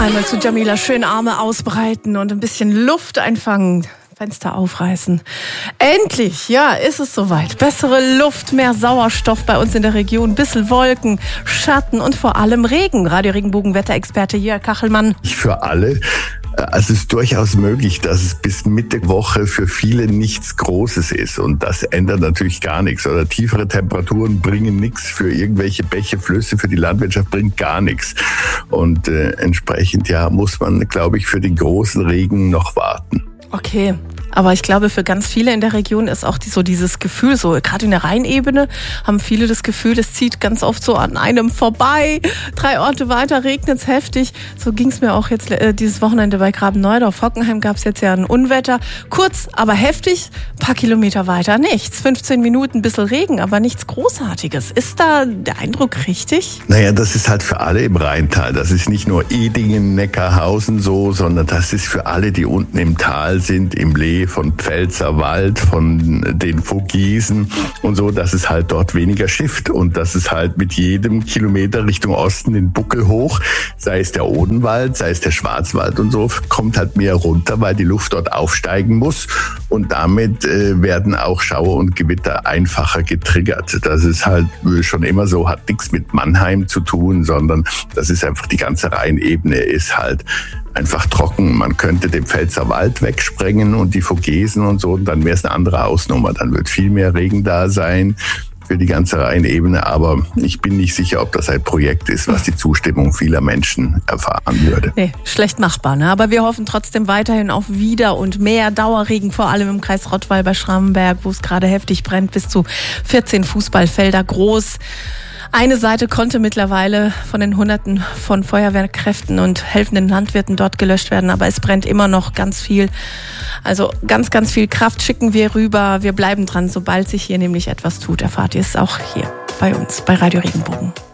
Einmal zu Jamila, schön Arme ausbreiten und ein bisschen Luft einfangen. Fenster aufreißen. Endlich, ja, ist es soweit. Bessere Luft, mehr Sauerstoff bei uns in der Region, bisschen Wolken, Schatten und vor allem Regen. Radio Regenbogen Wetterexperte Jörg Kachelmann. Für alle. Es ist durchaus möglich, dass es bis Mitte Woche für viele nichts Großes ist. Und das ändert natürlich gar nichts. Oder tiefere Temperaturen bringen nichts. Für irgendwelche Bäche, Flüsse, für die Landwirtschaft bringt gar nichts. Und entsprechend muss man, glaube ich, für den großen Regen noch warten. Okay, aber ich glaube, für ganz viele in der Region ist auch dieses Gefühl so, gerade in der Rheinebene haben viele das Gefühl, es zieht ganz oft so an einem vorbei. 3 Orte weiter regnet es heftig. So ging es mir auch jetzt dieses Wochenende bei Graben-Neudorf. Hockenheim gab es jetzt ja ein Unwetter. Kurz, aber heftig. Ein paar Kilometer weiter nichts. 15 Minuten, ein bisschen Regen, aber nichts Großartiges. Ist da der Eindruck richtig? Naja, das ist halt für alle im Rheintal. Das ist nicht nur Edingen, Neckarhausen so, sondern das ist für alle, die unten im Tal sind, im Lee, von Pfälzerwald, von den Vogesen und so, dass es halt dort weniger schifft und dass es halt mit jedem Kilometer Richtung Osten den Buckel hoch, sei es der Odenwald, sei es der Schwarzwald und so, kommt halt mehr runter, weil die Luft dort aufsteigen muss und damit werden auch Schauer und Gewitter einfacher getriggert. Das ist halt schon immer so, hat nichts mit Mannheim zu tun, sondern das ist einfach, die ganze Rheinebene ist halt einfach trocken. Man könnte den Pfälzerwald wegsprengen und die Vogesen und so, und dann wäre es eine andere Hausnummer. Dann wird viel mehr Regen da sein für die ganze Rheinebene, aber ich bin nicht sicher, ob das ein Projekt ist, was die Zustimmung vieler Menschen erfahren würde. Nee, schlecht machbar, ne? Aber wir hoffen trotzdem weiterhin auf wieder und mehr Dauerregen, vor allem im Kreis Rottweil bei Schrammenberg, wo es gerade heftig brennt, bis zu 14 Fußballfelder groß. Eine Seite konnte mittlerweile von den Hunderten von Feuerwehrkräften und helfenden Landwirten dort gelöscht werden, aber es brennt immer noch ganz viel. Also ganz, ganz viel Kraft schicken wir rüber. Wir bleiben dran, sobald sich hier nämlich etwas tut, erfahrt ihr es auch hier bei uns, bei Radio Regenbogen.